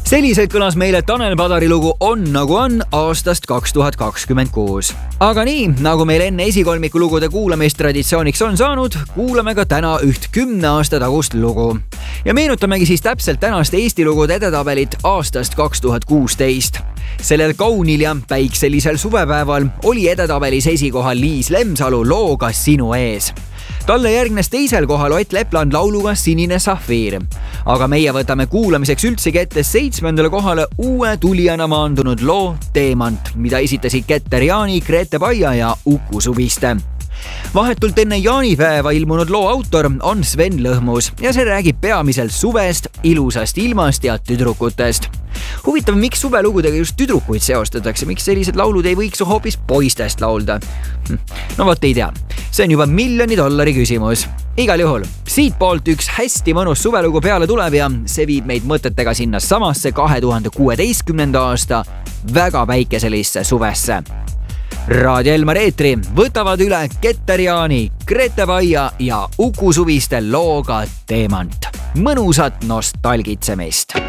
Selliselt kõlas meile Tanel Padari lugu On nagu on aastast 2026. Aga nii, nagu meil enne esikolmiku lugude kuulamist traditsiooniks on saanud, kuulame ka täna üht 10 aasta tagust lugu. Ja meenutamegi siis täpselt tänast Eesti lugude edetabelit aastast 2016. Sellel kaunil ja päikselisel suvepäeval oli edetabelis esikohal Liis Lemsalu looga Sinu ees. Talle järgnes teisel kohal Ott Lepland lauluga Sinine Sahviir. Aga meie võtame kuulamiseks üldsegi ette 7. kohale uue tulijana maandunud loo Teemant, mida esitasid Keter Jaani, Grete Paia ja Uku Suviste. Vahetult enne jaanipäeva ilmunud loo autor on Sven Lõhmus ja see räägib peamiselt suvest, ilusast ilmast ja tüdrukutest. Huvitav, miks suvelugudega just tüdrukuid seostatakse, miks sellised laulud ei võiks hoopis poistest laulda? No vot ei tea, see on juba $1 000 000 küsimus. Igal juhul, siit poolt üks hästi mõnus suvelugu peale tuleb ja see viib meid mõtetega sinna samasse 2016. aasta väga päikeselisse suvesse. Raadio Elmar eetri võtavad üle Keter Jaani, Grete Paia ja Uku Suviste looga Teemant. Mõnusat nostalgitsemist!